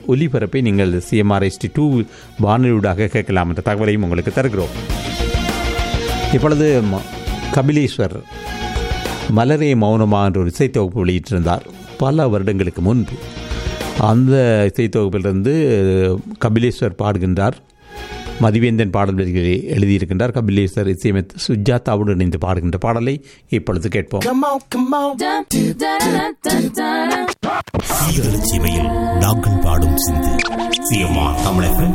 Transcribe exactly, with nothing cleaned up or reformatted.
ஒலிபரப்பை நீங்கள் சிஎம்ஆர்எஸ்டி டூ வானொலியூடாக கேட்கலாம் என்ற தகவலையும் உங்களுக்கு தருகிறோம். இப்பொழுது கபிலேஸ்வர் மலரே மௌனமா என்ற ஒரு இசைத்தொகுப்பு வெளியிட்டிருந்தார் பல வருடங்களுக்கு முன்பு. அந்த இசைத்தொகுப்பிலிருந்து கபிலேஸ்வர் பாடுகின்றார். மதிவேந்தன் பாடல் வரிகளை எழுதியிருக்கின்றார். கபிலேஸ்வர் இசையமைத்து சுஜாதாவுடன் இணைந்து பாடுகின்ற பாடலை இப்பொழுது கேட்போம். நாங்கள் பாடும் சிந்து சிஎம்ஆர் தமிழ்